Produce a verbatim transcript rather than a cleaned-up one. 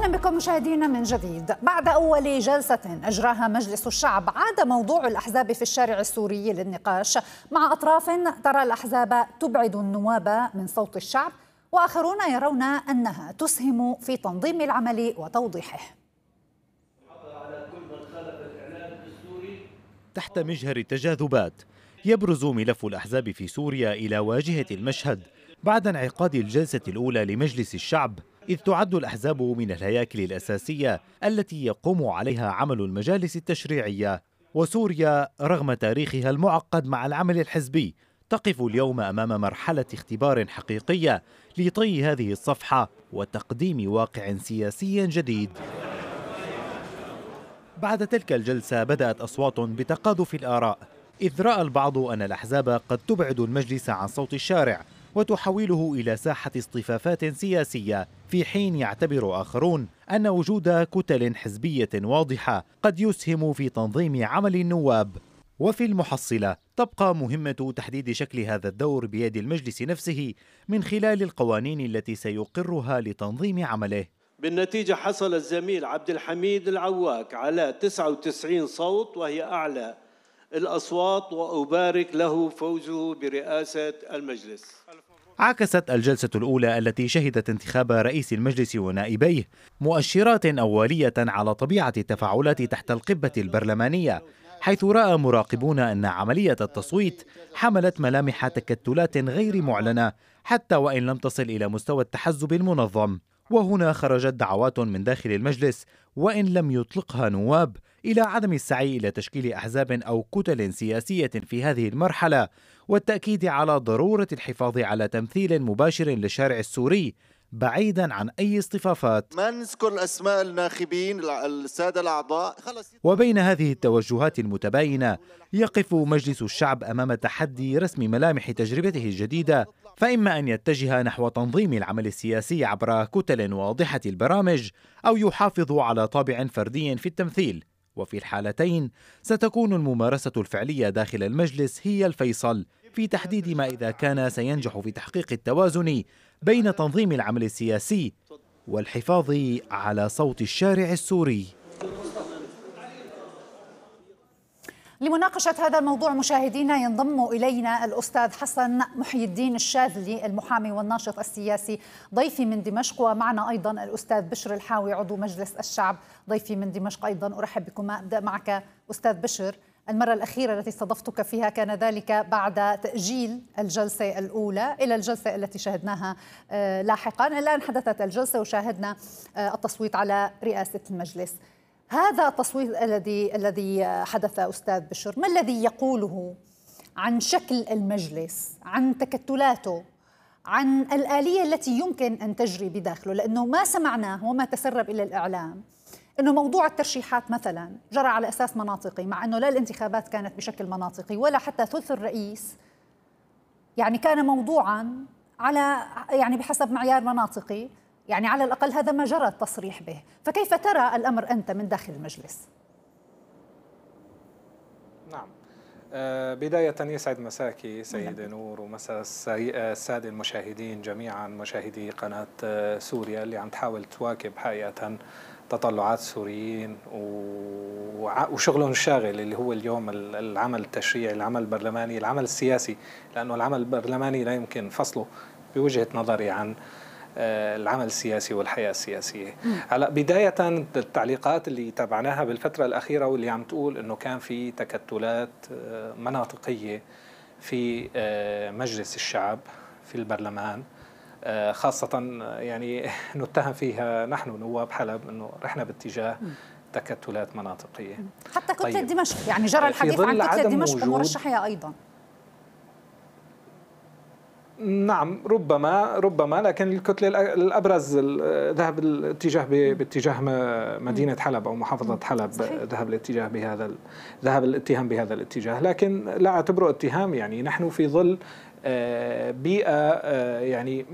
أهلا بكم مشاهدينا من جديد. بعد أول جلسة أجراها مجلس الشعب عاد موضوع الأحزاب في الشارع السوري للنقاش مع أطراف ترى الأحزاب تبعد النواب من صوت الشعب، وآخرون يرون أنها تسهم في تنظيم العمل وتوضيحه. تحت مجهر التجاذبات يبرز ملف الأحزاب في سوريا إلى واجهة المشهد بعد انعقاد الجلسة الأولى لمجلس الشعب، إذ تعد الأحزاب من الهياكل الأساسية التي يقوم عليها عمل المجالس التشريعية. وسوريا رغم تاريخها المعقد مع العمل الحزبي تقف اليوم أمام مرحلة اختبار حقيقية لطي هذه الصفحة وتقديم واقع سياسي جديد. بعد تلك الجلسة بدأت أصوات بتقاذف الآراء، إذ رأى البعض أن الأحزاب قد تبعد المجلس عن صوت الشارع وتحوله إلى ساحة اصطفافات سياسية، في حين يعتبر آخرون أن وجود كتل حزبية واضحة قد يسهم في تنظيم عمل النواب. وفي المحصلة تبقى مهمة تحديد شكل هذا الدور بيد المجلس نفسه من خلال القوانين التي سيقرها لتنظيم عمله. بالنتيجة حصل الزميل عبد الحميد العواك على تسعة وتسعين صوت، وهي أعلى الأصوات، وأبارك له فوزه برئاسة المجلس. عكست الجلسة الأولى التي شهدت انتخاب رئيس المجلس ونائبيه مؤشرات أولية على طبيعة التفاعلات تحت القبة البرلمانية، حيث رأى مراقبون أن عملية التصويت حملت ملامح تكتلات غير معلنة حتى وإن لم تصل إلى مستوى التحزب المنظم. وهنا خرجت دعوات من داخل المجلس وإن لم يطلقها نواب إلى عدم السعي إلى تشكيل أحزاب أو كتل سياسية في هذه المرحلة، والتأكيد على ضرورة الحفاظ على تمثيل مباشر للشارع السوري بعيدا عن أي اصطفافات. ما نذكر أسماء الناخبين السادة الأعضاء. وبين هذه التوجهات المتباينة يقف مجلس الشعب أمام تحدي رسم ملامح تجربته الجديدة، فإما أن يتجه نحو تنظيم العمل السياسي عبر كتل واضحة البرامج، أو يحافظ على طابع فردي في التمثيل. وفي الحالتين ستكون الممارسة الفعلية داخل المجلس هي الفيصل في تحديد ما إذا كان سينجح في تحقيق التوازن بين تنظيم العمل السياسي والحفاظ على صوت الشارع السوري. لمناقشة هذا الموضوع مشاهدينا ينضم إلينا الأستاذ حسن محي الدين الشاذلي المحامي والناشط السياسي ضيفي من دمشق، ومعنا أيضا الأستاذ بشر الحاوي عضو مجلس الشعب ضيفي من دمشق أيضا. أرحب بكم. أبدأ معك أستاذ بشر. المرة الأخيرة التي استضفتك فيها كان ذلك بعد تأجيل الجلسة الأولى إلى الجلسة التي شاهدناها لاحقا. الآن حدثت الجلسة وشاهدنا التصويت على رئاسة المجلس. هذا التصويت الذي الذي حدث أستاذ بشر، ما الذي يقوله عن شكل المجلس، عن تكتلاته، عن الآلية التي يمكن أن تجري بداخله؟ لأنه ما سمعناه وما تسرب إلى الإعلام أنه موضوع الترشيحات مثلا جرى على أساس مناطقي، مع أنه لا الانتخابات كانت بشكل مناطقي ولا حتى ثلث الرئيس يعني كان موضوعا على يعني بحسب معيار مناطقي، يعني على الأقل هذا ما جرى التصريح به. فكيف ترى الأمر أنت من داخل المجلس؟ نعم، بداية يسعد مساكي سيدة نور ومساء السادة المشاهدين جميعا، مشاهدي قناة سوريا اللي عم تحاول تواكب حقيقة تطلعات السوريين وشغلهم الشاغل اللي هو اليوم العمل التشريعي، العمل البرلماني، العمل السياسي، لأنه العمل البرلماني لا يمكن فصله بوجهة نظري عن العمل السياسي والحياة السياسية. هلا بداية التعليقات اللي تابعناها بالفترة الأخيرة واللي عم تقول إنه كان في تكتلات مناطقية في مجلس الشعب في البرلمان، خاصة يعني نتهم فيها نحن نواب حلب إنه رحنا باتجاه تكتلات مناطقية. حتى كتلة طيب. دمشق يعني جرى الحديث عن كتلة دمشق ومرشحيها أيضا. نعم ربما ربما لكن الكتلة الأبرز ذهب الاتجاه باتجاه مدينة حلب أو محافظة حلب، ذهب الاتجاه بهذا ذهب الاتهام بهذا الاتجاه، لكن لا أعتبره اتهام. يعني نحن في ظل بيئة يعني